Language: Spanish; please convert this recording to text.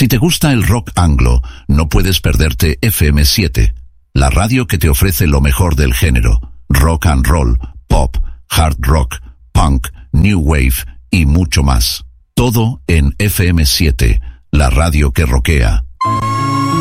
Si te gusta el rock anglo, no puedes perderte FM7, la radio que te ofrece lo mejor del género, rock and roll, pop, hard rock, punk, new wave y mucho más. Todo en FM7, la radio que rockea.